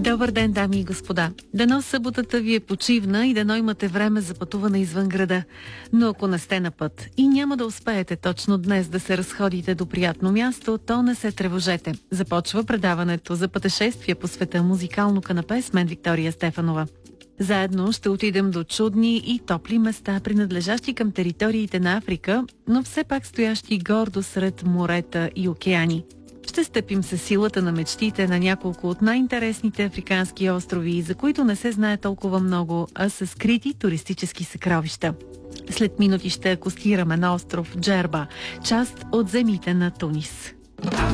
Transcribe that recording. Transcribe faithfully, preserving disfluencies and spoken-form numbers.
Добър ден, дами и господа! Дано съботата ви е почивна и дано имате време за пътуване извън града. Но ако не сте на път и няма да успеете точно днес да се разходите до приятно място, то не се тревожете. Започва предаването за пътешествия по света музикално канапе с мен Виктория Стефанова. Заедно ще отидем до чудни и топли места, принадлежащи към териториите на Африка, но все пак стоящи гордо сред морета и океани. Ще стъпим със силата на мечтите на няколко от най-интересните африкански острови, за които не се знае толкова много, а са скрити туристически съкровища. След минути ще акостираме на остров Джерба, част от земите на Тунис.